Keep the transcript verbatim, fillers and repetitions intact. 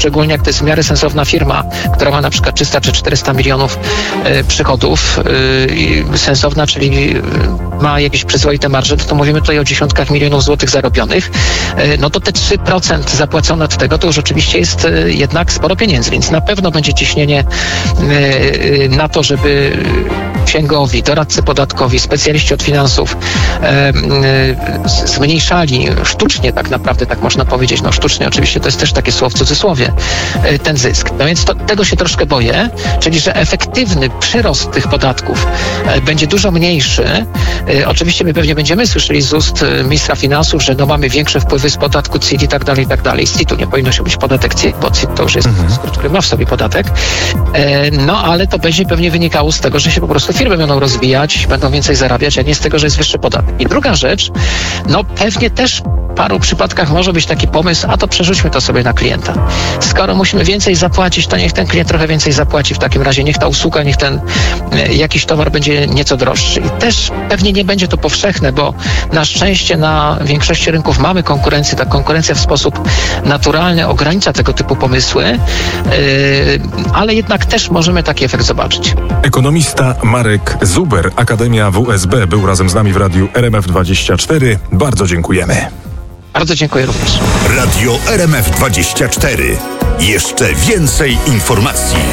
szczególnie jak to jest w miarę sensowna firma, która ma na przykład trzysta czy czterysta milionów y, przychodów, y, sensowna, czyli y, ma jakieś przyzwoite marże, to, to mówimy tutaj o dziesiątkach milionów złotych zarobionych, y, no to te trzy procent zapłacone od tego, to już oczywiście jest y, jednak sporo pieniędzy, więc na pewno będzie ciśnienie y, y, na to, żeby księgowi, doradcy podatkowi, specjaliści od finansów e, e, zmniejszali sztucznie, tak naprawdę, tak można powiedzieć, no sztucznie oczywiście to jest też takie słowo w cudzysłowie, e, ten zysk. No więc to, tego się troszkę boję, czyli że efektywny przyrost tych podatków e, będzie dużo mniejszy. E, oczywiście my pewnie będziemy słyszeli z ust e, ministra finansów, że no mamy większe wpływy z podatku C I T i tak dalej, i tak dalej. Z C I T-u nie powinno się być podatek C I T, bo C I T to już jest Mhm. skrót, który ma w sobie podatek. E, no ale to będzie pewnie wynikało z tego, że się po prostu firmy będą rozwijać, będą więcej zarabiać, a nie z tego, że jest wyższy podatek. I druga rzecz, no pewnie też w paru przypadkach może być taki pomysł, a to przerzućmy to sobie na klienta. Skoro musimy więcej zapłacić, to niech ten klient trochę więcej zapłaci w takim razie, niech ta usługa, niech ten e, jakiś towar będzie nieco droższy. I też pewnie nie będzie to powszechne, bo na szczęście na większości rynków mamy konkurencję. Ta konkurencja w sposób naturalny ogranicza tego typu pomysły, e, ale jednak też możemy taki efekt zobaczyć. Ekonomista Marek Zuber, Akademia W S B, był razem z nami w radiu R M F dwadzieścia cztery. Bardzo dziękujemy. Bardzo dziękuję również. Radio R M F dwadzieścia cztery. Jeszcze więcej informacji.